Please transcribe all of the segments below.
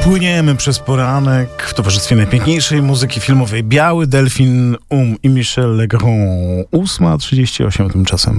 Płyniemy przez poranek w towarzystwie najpiękniejszej muzyki filmowej. Biały Delfin i Michel Legrand. 8:38 tymczasem.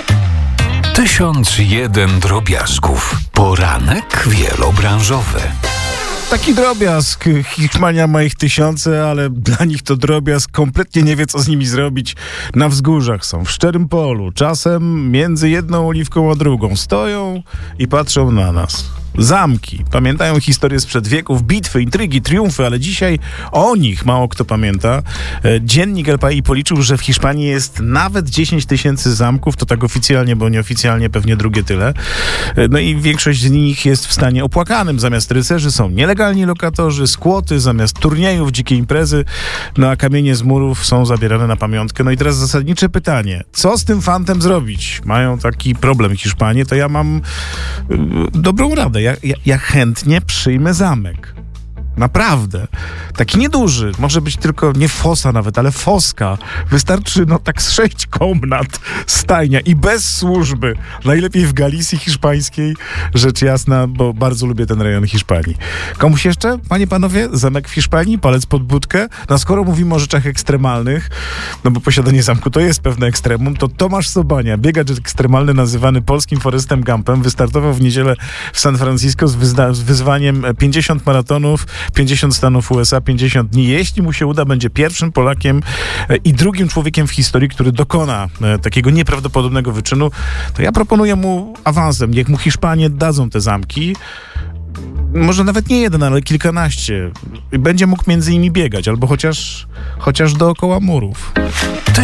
1001 drobiazgów. Poranek wielobranżowy. Taki drobiazg. Hiszpania ma ich tysiące, ale dla nich to drobiazg. Kompletnie nie wie, co z nimi zrobić. Na wzgórzach są, w szczerym polu. Czasem między jedną oliwką a drugą. Stoją i patrzą na nas. Zamki. Pamiętają historię sprzed wieków, bitwy, intrygi, triumfy, ale dzisiaj o nich mało kto pamięta. Dziennik El País policzył, że w Hiszpanii jest nawet 10 tysięcy zamków, to tak oficjalnie, bo nieoficjalnie pewnie drugie tyle. No i większość z nich jest w stanie opłakanym. Zamiast rycerzy są nielegalni lokatorzy, skłoty, zamiast turniejów, dzikie imprezy, no a kamienie z murów są zabierane na pamiątkę. No i teraz zasadnicze pytanie, co z tym fantem zrobić? Mają taki problem Hiszpanie, to ja mam dobrą radę. Ja chętnie przyjmę zamek. Naprawdę. Taki nieduży. Może być tylko nie fosa nawet, ale foska. Wystarczy tak z 6 komnat, stajnia i bez służby. Najlepiej w Galicji hiszpańskiej, rzecz jasna, bo bardzo lubię ten rejon Hiszpanii. Komuś jeszcze, panie, panowie, zamek w Hiszpanii? Palec pod budkę? No skoro mówimy o rzeczach ekstremalnych, no bo posiadanie zamku to jest pewne ekstremum, to Tomasz Sobania, biegacz ekstremalny nazywany polskim Forrestem Gumpem, wystartował w niedzielę w San Francisco z wyzwaniem 50 maratonów, 50 stanów USA, 50 dni. Jeśli mu się uda, będzie pierwszym Polakiem i drugim człowiekiem w historii, który dokona takiego nieprawdopodobnego wyczynu, to ja proponuję mu awansem. Niech mu Hiszpanie dadzą te zamki. Może nawet nie jeden, ale kilkanaście. I będzie mógł między nimi biegać, albo chociaż dookoła murów.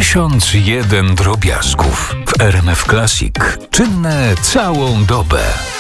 1001 drobiazgów w RMF Classic. Czynne całą dobę.